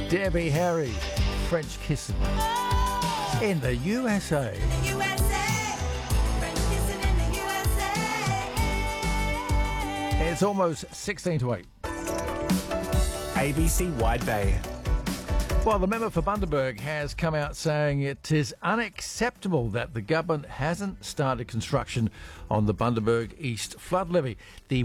Debbie Harry, French Kissing in the USA. It's almost 16 to 8. ABC Wide Bay. Well, the member for Bundaberg has come out saying it is unacceptable that the government hasn't started construction on the Bundaberg East flood levy. The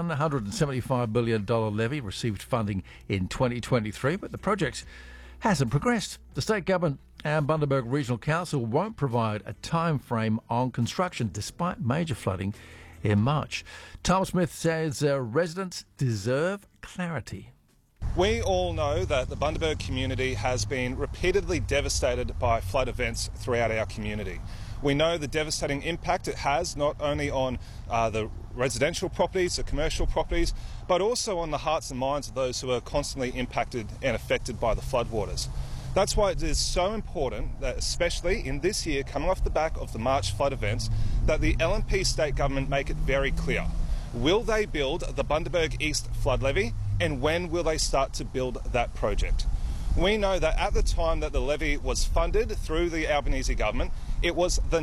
$175 billion levy received funding in 2023, but the project hasn't progressed. The state government and Bundaberg Regional Council won't provide a time frame on construction despite major flooding in March. Tom Smith says residents deserve clarity. We all know that the Bundaberg community has been repeatedly devastated by flood events throughout our community. We know the devastating impact it has not only on the residential properties, the commercial properties, but also on the hearts and minds of those who are constantly impacted and affected by the floodwaters. That's why it is so important that, especially in this year, coming off the back of the March flood events, that the LNP state government make it very clear. Will they build the Bundaberg East flood levy, and when will they start to build that project? We know that at the time that the levy was funded through the Albanese government, it was the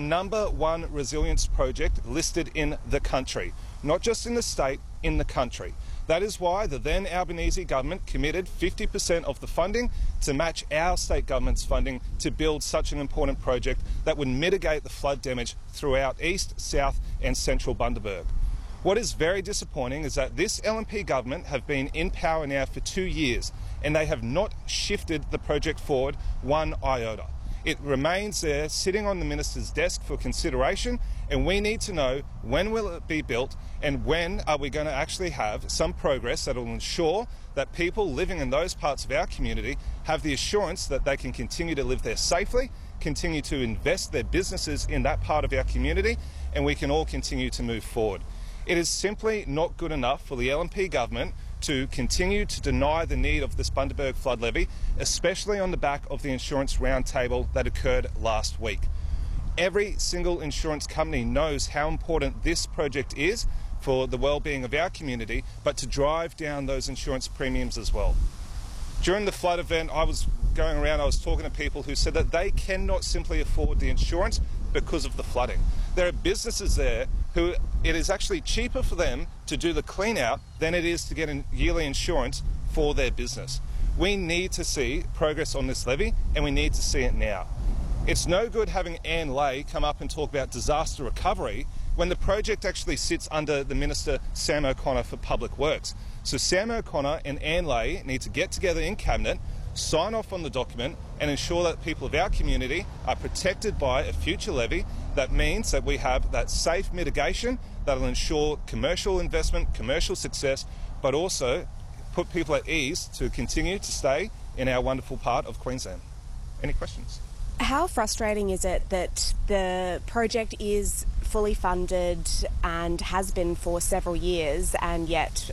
#1 resilience project listed in the country, not just in the state, in the country. That is why the then Albanese government committed 50% of the funding to match our state government's funding to build such an important project that would mitigate the flood damage throughout East, South and Central Bundaberg. What is very disappointing is that this LNP government have been in power now for 2 years and they have not shifted the project forward one iota. It remains there sitting on the minister's desk for consideration, and we need to know when will it be built and when are we going to actually have some progress that will ensure that people living in those parts of our community have the assurance that they can continue to live there safely, continue to invest their businesses in that part of our community, and we can all continue to move forward. It is simply not good enough for the LNP government to continue to deny the need of this Bundaberg flood levy, especially on the back of the insurance roundtable that occurred last week. Every single insurance company knows how important this project is for the well-being of our community, but to drive down those insurance premiums as well. During the flood event, I was going around, I was talking to people who said that they cannot simply afford the insurance because of the flooding. There are businesses there who it is actually cheaper for them to do the clean out than it is to get a yearly insurance for their business. We need to see progress on this levy, and we need to see it now. It's no good having Anne Lay come up and talk about disaster recovery when the project actually sits under the Minister Sam O'Connor for Public Works. So Sam O'Connor and Anne Lay need to get together in Cabinet, sign off on the document and ensure that people of our community are protected by a future levy. That means that we have that safe mitigation that will ensure commercial investment, commercial success, but also put people at ease to continue to stay in our wonderful part of Queensland. Any questions? How frustrating is it that the project is fully funded and has been for several years, and yet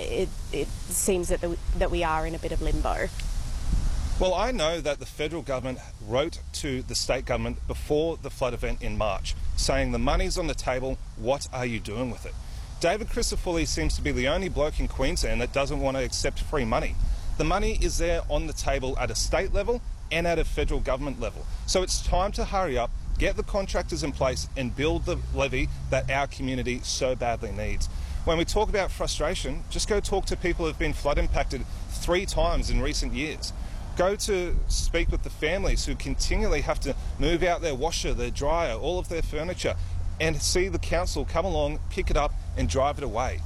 it seems that we are in a bit of limbo? Well, I know that the federal government wrote to the state government before the flood event in March, saying the money's on the table, what are you doing with it? David Crisafulli seems to be the only bloke in Queensland that doesn't want to accept free money. The money is there on the table at a state level and at a federal government level. So it's time to hurry up, get the contractors in place and build the levy that our community so badly needs. When we talk about frustration, just go talk to people who have been flood impacted 3 times in recent years. Go to speak with the families who continually have to move out their washer, their dryer, all of their furniture, and see the council come along, pick it up and drive it away.